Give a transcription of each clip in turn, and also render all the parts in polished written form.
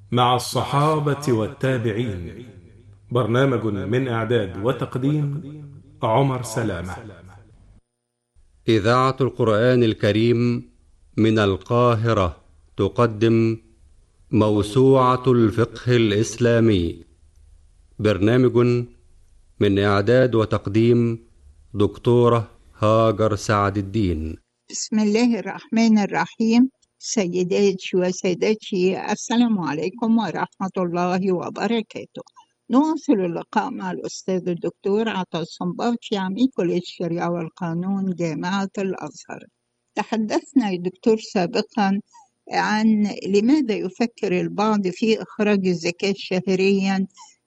مع الصحابة والتابعين. برنامج من إعداد وتقديم عمر سلامة. إذاعة القرآن الكريم من القاهرة تقدم موسوعة الفقه الإسلامي. برنامج من إعداد وتقديم دكتورة هاجر سعد الدين. بسم الله الرحمن الرحيم. سيداتي وسادتي، السلام عليكم ورحمة الله وبركاته. نواصل اللقاء مع الأستاذ الدكتور عطا الصنباطي، عميد كلية الشريعة والقانون جامعة الأزهر. تحدثنا يا دكتور سابقا عن لماذا يفكر البعض في إخراج الزكاة شهريا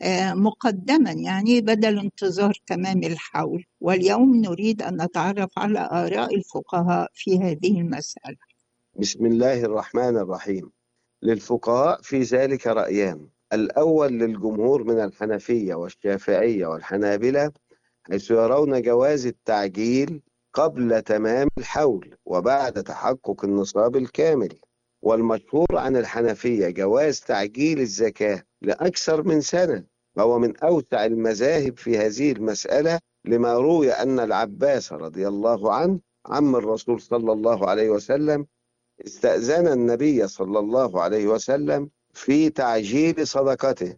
مقدما، يعني بدل انتظار تمام الحول. واليوم نريد أن نتعرف على آراء الفقهاء في هذه المسألة. بسم الله الرحمن الرحيم. للفقهاء في ذلك رأيان: الأول للجمهور من الحنفية والشافعية والحنابلة، حيث يرون جواز التعجيل قبل تمام الحول وبعد تحقق النصاب الكامل. والمشهور عن الحنفية جواز تعجيل الزكاة لأكثر من سنة، وهو من أوسع المذاهب في هذه المسألة، لما روي أن العباس رضي الله عنه عم الرسول صلى الله عليه وسلم استأذن النبي صلى الله عليه وسلم في تعجيل صدقته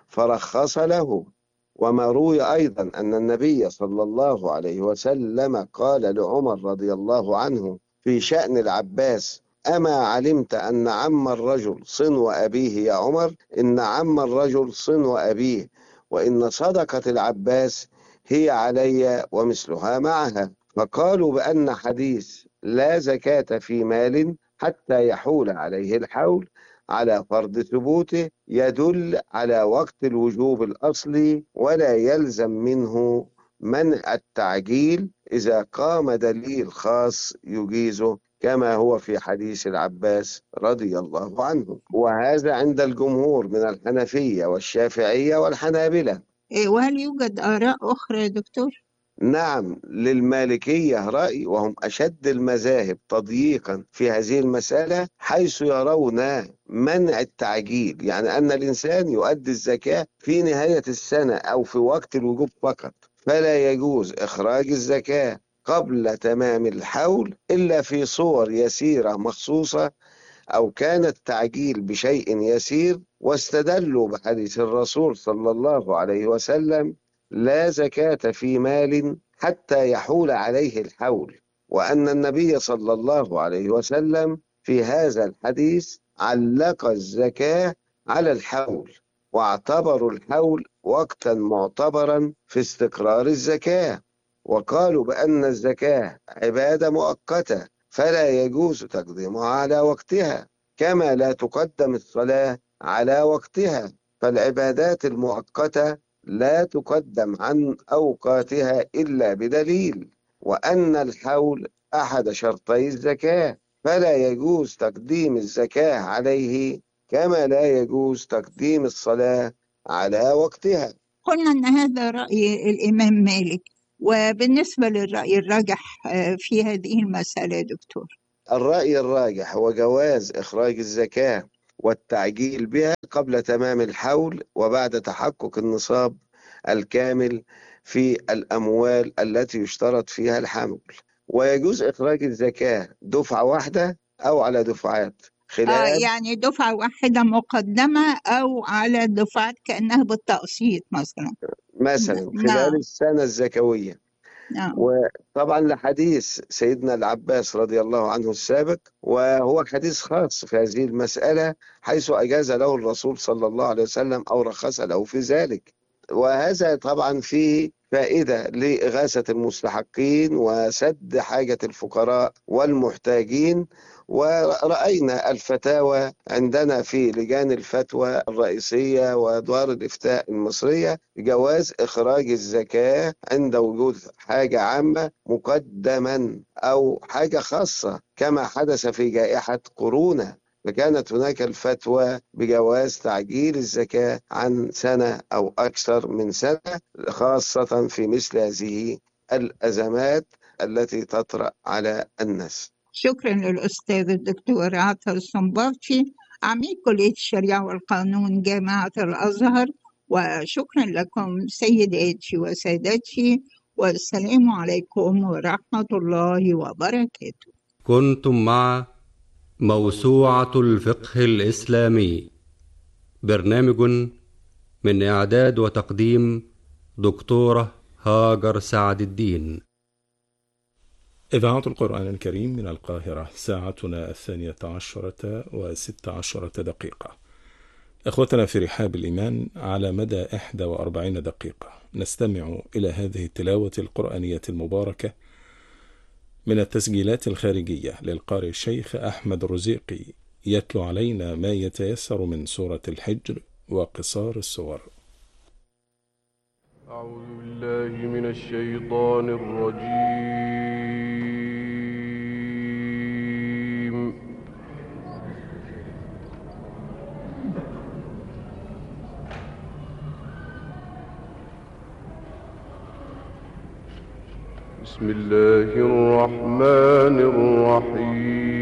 فرخص له. وما روي أيضا أن النبي صلى الله عليه وسلم قال لعمر رضي الله عنه في شأن العباس: أما علمت أن عم الرجل صنو أبيه يا عمر؟ إن عم الرجل صنو أبيه، وإن صدقة العباس هي علي ومثلها معها. فقالوا بأن حديث لا زكاة في مال حتى يحول عليه الحول على فرض ثبوته يدل على وقت الوجوب الأصلي، ولا يلزم منه منع التعجيل إذا قام دليل خاص يجيزه، كما هو في حديث العباس رضي الله عنه. وهذا عند الجمهور من الحنفية والشافعية والحنابلة. وهل يوجد آراء أخرى يا دكتور؟ نعم، للمالكية رأي، وهم أشد المذاهب تضييقا في هذه المسألة، حيث يرون منع التعجيل، يعني أن الإنسان يؤدي الزكاة في نهاية السنة أو في وقت الوجوب فقط، فلا يجوز إخراج الزكاة قبل تمام الحول إلا في صور يسيرة مخصوصة، أو كان التعجيل بشيء يسير. واستدلوا بحديث الرسول صلى الله عليه وسلم: لا زكاة في مال حتى يحول عليه الحول، وأن النبي صلى الله عليه وسلم في هذا الحديث علق الزكاة على الحول، واعتبروا الحول وقتا معتبرا في استقرار الزكاة، وقالوا بأن الزكاة عبادة مؤقتة فلا يجوز تقديمها على وقتها، كما لا تقدم الصلاة على وقتها، فالعبادات المؤقتة لا تقدم عن أوقاتها إلا بدليل. وأن الحول أحد شرطي الزكاة، فلا يجوز تقديم الزكاة عليه، كما لا يجوز تقديم الصلاة على وقتها. قلنا أن هذا رأي الإمام مالك، وبالنسبة للرأي الراجح في هذه المسألة يا دكتور؟ الرأي الراجح هو جواز إخراج الزكاة والتعجيل بها قبل تمام الحول وبعد تحقق النصاب الكامل في الأموال التي يشترط فيها الحمل. ويجوز إخراج الزكاة دفعة واحدة أو على دفعات، خلاف يعني دفعة واحدة مقدمة أو على دفعات كأنها بالتقسيط مثلا. خلال نعم. السنة الزكوية. نعم. وطبعا لحديث سيدنا العباس رضي الله عنه السابق، وهو حديث خاص في هذه المسألة، حيث أجاز له الرسول صلى الله عليه وسلم أو رخص له في ذلك. وهذا طبعا فيه فائدة لإغاثة المستحقين وسد حاجة الفقراء والمحتاجين. ورأينا الفتاوى عندنا في لجان الفتوى الرئيسية ودار الإفتاء المصرية جواز إخراج الزكاة عند وجود حاجة عامة مقدما أو حاجة خاصة، كما حدث في جائحة كورونا، فكانت هناك الفتوى بجواز تعجيل الزكاة عن سنة أو أكثر من سنة، خاصة في مثل هذه الأزمات التي تطرأ على الناس. شكرا للأستاذ الدكتور عطا الصنباطي. عميد كلية الشريعة والقانون جامعة الأزهر. وشكرا لكم سيداتي وسادتي، والسلام عليكم ورحمة الله وبركاته. كنتم مع موسوعة الفقه الإسلامي، برنامج من إعداد وتقديم دكتورة هاجر سعد الدين. إذاعة القرآن الكريم من القاهرة، ساعتنا 12:16 إخوتنا في رحاب الإيمان، على مدى 41 دقيقة نستمع إلى هذه التلاوة القرآنية المباركة من التسجيلات الخارجية للقارئ الشيخ أحمد رزيقي، يتلو علينا ما يتيسر من سورة الحجر وقصار السور. أعوذ بالله من الشيطان الرجيم. بسم الله الرحمن الرحيم.